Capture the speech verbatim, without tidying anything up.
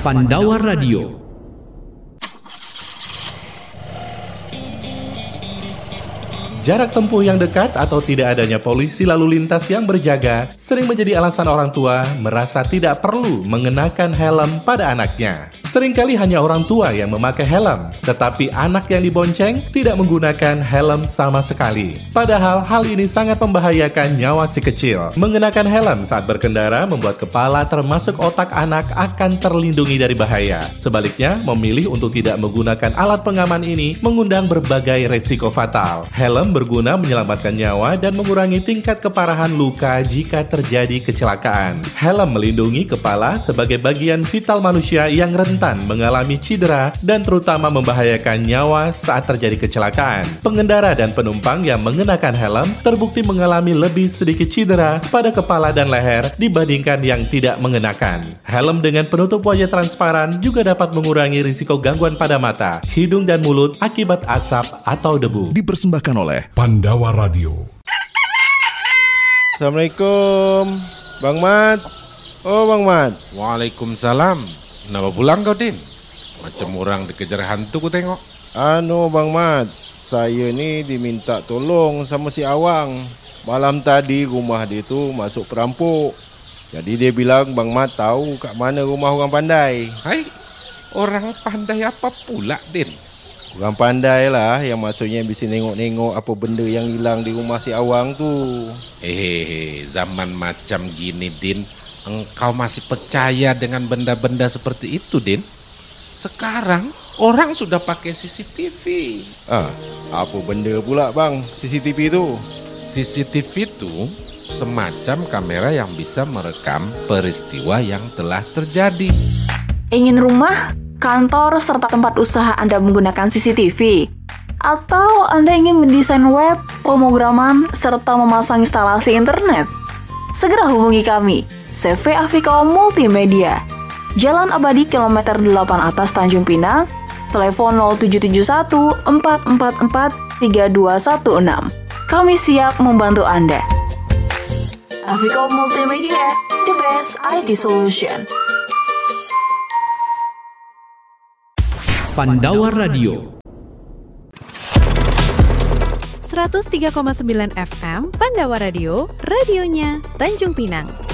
Pandawa Radio. Jarak tempuh yang dekat atau tidak adanya polisi lalu lintas yang berjaga sering menjadi alasan orang tua merasa tidak perlu mengenakan helm pada anaknya. Seringkali hanya orang tua yang memakai helm, tetapi anak yang dibonceng tidak menggunakan helm sama sekali. Padahal hal ini sangat membahayakan nyawa si kecil. Mengenakan helm saat berkendara membuat kepala termasuk otak anak akan terlindungi dari bahaya. Sebaliknya, memilih untuk tidak menggunakan alat pengaman ini mengundang berbagai resiko fatal. Helm berguna menyelamatkan nyawa dan mengurangi tingkat keparahan luka jika terjadi kecelakaan. Helm melindungi kepala sebagai bagian vital manusia yang rentan mengalami cedera dan terutama membahayakan nyawa saat terjadi kecelakaan. Pengendara dan penumpang yang mengenakan helm terbukti mengalami lebih sedikit cedera pada kepala dan leher dibandingkan yang tidak mengenakan. Helm dengan penutup wajah transparan juga dapat mengurangi risiko gangguan pada mata, hidung dan mulut akibat asap atau debu. Dipersembahkan oleh Pandawa Radio. Assalamualaikum, Bang Mat. Oh, Bang Mat. Waalaikumsalam. Kenapa pulang kau, Din? Macam orang dikejar hantu ku tengok. Anu, Bang Mat, saya ni diminta tolong sama si Awang. Malam tadi rumah dia tu masuk perampok. Jadi dia bilang Bang Mat tahu kat mana rumah orang pandai. Hai, orang pandai apa pula, Din? Orang pandai lah, yang maksudnya bisa nengok-nengok apa benda yang hilang di rumah si Awang tu. Hehehe, zaman macam gini, Din, engkau masih percaya dengan benda-benda seperti itu, Din? Sekarang orang sudah pakai C C T V. Ah, apa benda pula bang C C T V tu? C C T V itu semacam kamera yang bisa merekam peristiwa yang telah terjadi. Ingin rumah, kantor, serta tempat usaha Anda menggunakan C C T V? Atau Anda ingin mendesain web, pemrograman, serta memasang instalasi internet? Segera hubungi kami, C V Aficom Multimedia, Jalan Abadi kilometer delapan atas Tanjung Pinang, telepon nol tujuh tujuh satu empat empat empat tiga dua satu enam. Kami siap membantu Anda. Aficom Multimedia, the best I T solution. Pandawa Radio. seratus tiga koma sembilan F M Pandawa Radio, radionya Tanjung Pinang.